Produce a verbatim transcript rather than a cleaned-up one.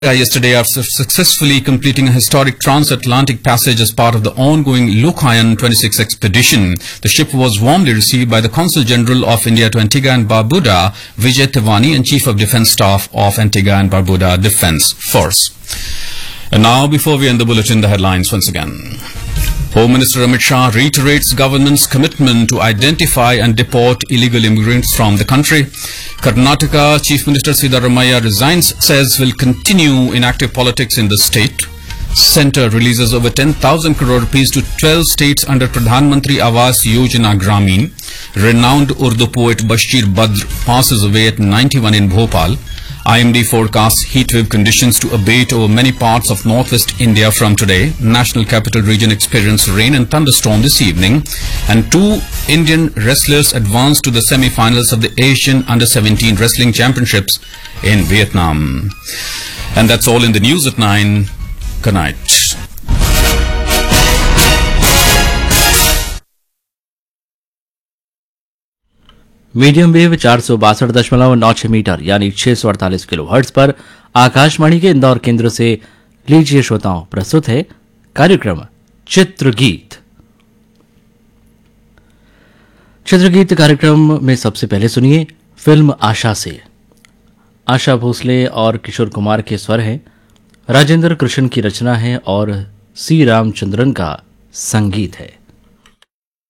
Yesterday, after successfully completing a historic transatlantic passage as part of the ongoing Lokayan twenty-six expedition, the ship was warmly received by the Consul General of India to Antigua and Barbuda, Vijay Tiwani, and Chief of Defence Staff of Antigua and Barbuda Defence Force. And now, before we end the bulletin, the headlines once again. Home Minister Amit Shah reiterates government's commitment to identify and deport illegal immigrants from the country. Karnataka Chief Minister Siddaramaiah resigns, says will continue inactive politics in the state. Centre releases over ten thousand crore rupees to twelve states under Pradhan Mantri Awas Yojana Gramin. Renowned Urdu poet Bashir Badr passes away at ninety-one in Bhopal. I M D forecasts heatwave conditions to abate over many parts of northwest India from today. National Capital Region experienced rain and thunderstorm this evening. And two Indian wrestlers advanced to the semi-finals of the Asian Under seventeen Wrestling Championships in Vietnam. And that's all in the news at nine. Good night. Medium wave चार सौ बासठ दशमलव नौ छह metre यानी छह सौ अड़तालीस kilo hertz पर आकाशवाणी के इंदौर केंद्र से लीजिए श्रोताओं, प्रस्तुत है कार्यक्रम चित्रगीत। चित्रगीत कार्यक्रम में सबसे पहले सुनिए फिल्म आशा से। आशा भोसले और किशोर कुमार के स्वर हैं, राजेंद्र कृष्ण की रचना है और सी रामचंद्रन का संगीत है।